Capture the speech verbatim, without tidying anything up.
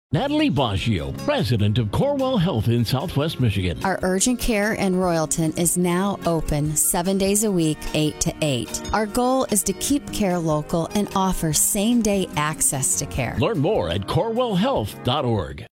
Natalie Baggio, president of Corewell Health in Southwest Michigan. Our urgent care in Royalton is now open seven days a week, eight to eight. Our goal is to keep care local and offer same-day access to care. Learn more at corewell health dot org.